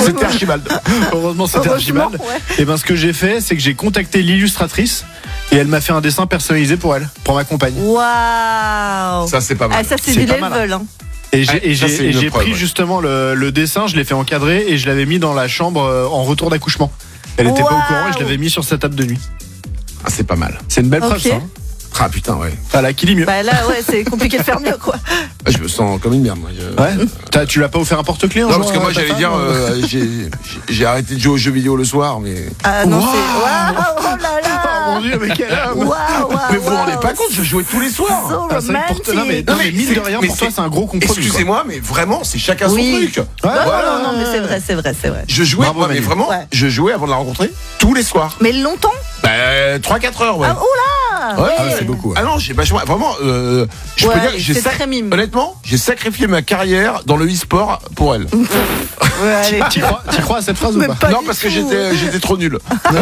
C'était Archibald. Heureusement, c'était Archibald. Ouais. Et ben, ce que j'ai fait, c'est que j'ai contacté l'illustratrice et elle m'a fait un dessin personnalisé pour elle, pour ma compagne. Waouh. Ça, c'est pas mal. Ah, ça, c'est C'est du pas mal. level. Hein. Et Ouais, ça, c'est une j'ai preuve, pris ouais. justement le dessin, je l'ai fait encadrer et je l'avais mis dans la chambre en retour d'accouchement. Elle était pas au courant et je l'avais mis sur sa table de nuit. Ah, c'est pas mal. C'est une belle preuve, Ok. ça. Hein. Ah putain, ouais. Voilà, qui dit mieux. Bah là, ouais, c'est compliqué de faire mieux, quoi. Je me sens comme une merde, moi. Ouais. Tu l'as pas offert un porte-clés un Non, jour, parce que moi, à ta j'allais femme, dire, j'ai arrêté de jouer aux jeux vidéo le soir, mais. Ah non, Waouh. c'est. Waouh, oh là Oh là. mon dieu, mais quelle âme. Waouh, waouh. Mais vous vous rendez pas compte, je jouais tous les soirs. So Ah, c'est vrai que pour- non, mais mine de rien, pour toi, c'est un gros compromis. Excusez-moi, mais vraiment, c'est chacun son Oui. truc. Non, non, mais c'est vrai, c'est vrai, c'est vrai. Je jouais, Bravo, moi, mais Manu. vraiment, Ouais. je jouais avant de la rencontrer tous les soirs. Mais longtemps. 3-4 heures, ouais. Ah, oula. Ouais. Ah, c'est beaucoup. Ouais. Ah non, j'ai vachement, vraiment, je peux Ouais, dire, j'ai c'est très mime. honnêtement, j'ai sacrifié ma carrière dans le e-sport pour elle. Ouais, allez. T'y crois à cette phrase Mais ou pas pas Non, du parce que tout. j'étais trop nul.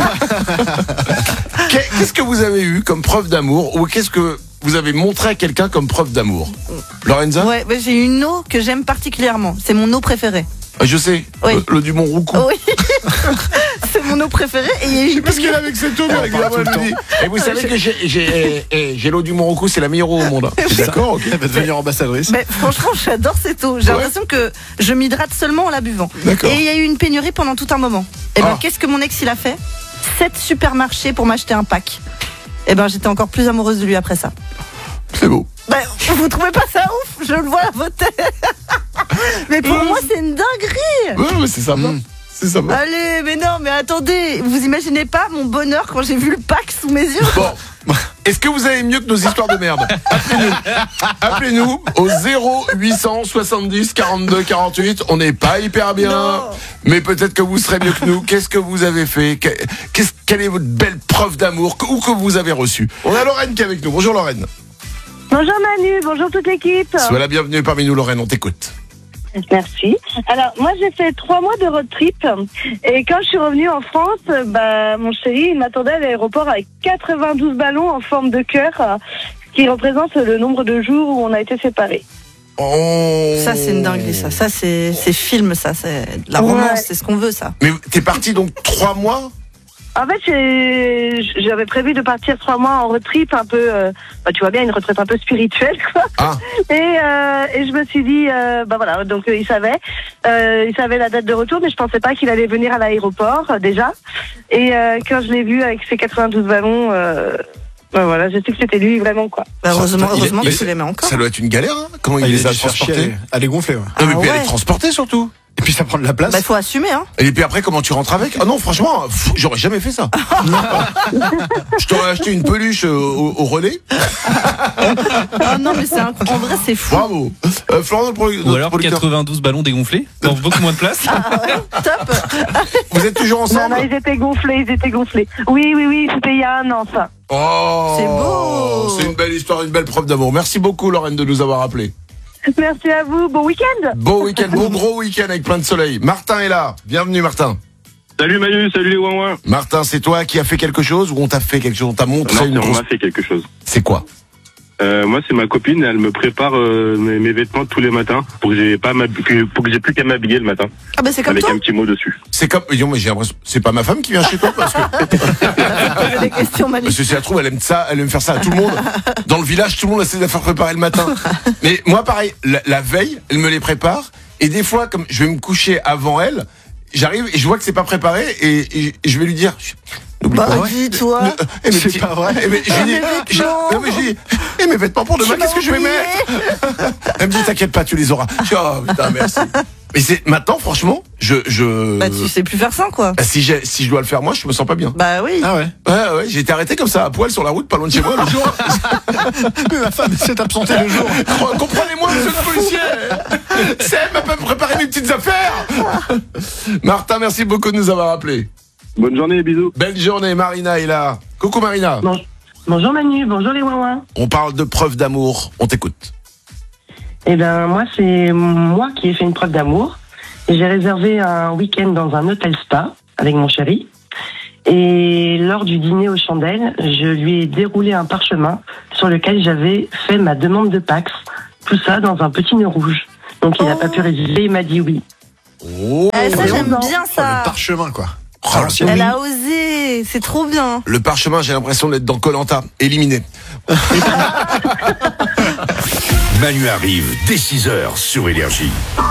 Qu'est-ce que vous avez eu comme preuve d'amour, ou qu'est-ce que vous avez montré à quelqu'un comme preuve d'amour? Lorenza? Ouais, mais j'ai une eau que j'aime particulièrement. C'est mon eau préférée. Je sais, Oui. le Dumont Roucou. Oui. C'est mon eau préférée. Et Parce qu'elle est avec cette eau, Elle régulièrement, parle tout elle le me dit. Et vous savez que j'ai l'eau du Mont-Roucou, c'est la meilleure eau au monde. C'est d'accord, ok. Elle va devenir ambassadrice. Mais franchement, j'adore cette eau. J'ai Ouais. l'impression que je m'hydrate seulement en la buvant. D'accord. Et il y a eu une pénurie pendant tout un moment. Et ben, Ah. qu'est-ce que mon ex il a fait? 7 supermarchés pour m'acheter un pack. Et ben, j'étais encore plus amoureuse de lui après ça. C'est beau. Ben, vous trouvez pas ça ouf? Je le vois à votre tête. Mais pour moi, c'est une dinguerie. Ouais, mais c'est sympa. C'est sympa. Allez, mais non, mais attendez, vous imaginez pas mon bonheur quand j'ai vu le pack sous mes yeux? Bon. Est-ce que vous avez mieux que nos histoires de merde? Appelez-nous au 0800 70 42 48. On n'est pas hyper bien, Non. mais peut-être que vous serez mieux que nous. Qu'est-ce que vous avez fait? Quelle est votre belle preuve d'amour ou que vous avez reçue? On a Lorraine qui est avec nous. Bonjour Lorraine. Bonjour Manu, bonjour toute l'équipe. Sois la bienvenue parmi nous Lorraine, on t'écoute. Merci. Alors moi j'ai fait 3 mois de road trip et quand je suis revenue en France, mon chéri il m'attendait à l'aéroport avec 92 ballons en forme de cœur qui représentent le nombre de jours où on a été séparés. Oh. Ça, c'est une dinguerie, ça. Ça, c'est film, ça. C'est de la Ouais. romance, c'est ce qu'on veut, ça. Mais t'es parti donc 3 mois? En fait j'avais prévu de partir 3 mois en road trip un peu, tu vois bien une retraite un peu spirituelle quoi. Ah. Et je me suis dit, voilà, donc il savait la date de retour, mais je pensais pas qu'il allait venir à l'aéroport déjà. Et quand je l'ai vu avec ses 92 ballons, voilà, je sais que c'était lui vraiment quoi. Bah, heureusement il- que tu l'aimais encore. Ça doit être une galère, hein, comment il Il les a dû se faire chier, transportés. elle est gonflée. Ouais. Non, mais Ah puis elle est ouais. transportée surtout. Et puis ça prend de la place. Bah, faut assumer, hein. Et puis après, comment tu rentres avec? Ah non, franchement, j'aurais jamais fait ça. Je t'aurais acheté une peluche au relais. Ah non, mais en vrai, c'est fou. Bravo. Florent, Ou alors 92 ballons dégonflés, dans beaucoup moins de place. Ah ouais, top. vous êtes toujours Non, ensemble? ils étaient gonflés. Oui, c'était il y a un an ça. Oh, C'est beau. C'est une belle histoire, une belle preuve d'amour. Merci beaucoup, Lorraine, de nous avoir appelés. Merci à vous, bon week-end. Beau week-end, beau gros week-end avec plein de soleil. Martin est là. Bienvenue, Martin. Salut Manu, salut les ouin-ouin. Martin, c'est toi qui as fait quelque chose ou on t'a fait quelque chose? On t'a montré une Non, on grosse... m'a fait quelque chose. C'est quoi? Moi, c'est ma copine, elle me prépare mes vêtements tous les matins pour que j'ai plus qu'à m'habiller le matin. Ah bah, c'est comme Avec toi. un petit mot dessus. C'est comme... Non, mais j'ai l'impression... C'est pas ma femme qui vient chez toi parce que... Poser des questions, Manu. Parce que si elle trouve, elle aime ça, elle aime faire ça à tout le monde. Dans le village, tout le monde essaie de la faire préparer le matin. Mais moi, pareil, la veille, elle me les prépare. Et des fois, comme je vais me coucher avant elle, j'arrive et je vois que c'est pas préparé et je vais lui dire... N'oublie Bah, pas. dis-toi. Eh, mais C'est petit- pas vrai. eh, mais j'ai dit, vêtements. non, mais j'ai dit, mes vêtements pour demain, qu'est-ce que je vais mettre? Elle me dit, t'inquiète pas, tu les auras. Je dis, oh, putain, merci. Mais c'est, maintenant, franchement, Bah, tu sais plus faire ça, quoi. bah, si je dois le faire moi, je me sens pas bien. Bah oui. Ah ouais. Ouais, j'ai été arrêté comme ça, à poil sur la route, pas loin de chez moi, le jour. Mais ma femme s'est absentée le jour. Comprenez-moi, monsieur le policier. C'est elle m'a pas préparé mes petites affaires. Martin, merci beaucoup de nous avoir appelés. Bonne journée, bisous. Belle journée, Marina est là. Coucou Marina. Bonjour Manu, bonjour les ouin-ouin. On parle de preuve d'amour, on t'écoute. Eh ben moi c'est moi qui ai fait une preuve d'amour. J'ai réservé un week-end dans un hôtel spa avec mon chéri. Et lors du dîner aux chandelles, je lui ai déroulé un parchemin sur lequel j'avais fait ma demande de Pax. Tout ça dans un petit nœud rouge. Donc il n'a pas pu résister, il m'a dit oui. Oh. Ça, j'aime bien Le ça. parchemin, quoi. Oh, À l'ancienne. Elle a osé. C'est trop bien. Le parchemin, j'ai l'impression d'être dans Koh-Lanta, éliminé. Manu arrive dès 6h sur Énergie.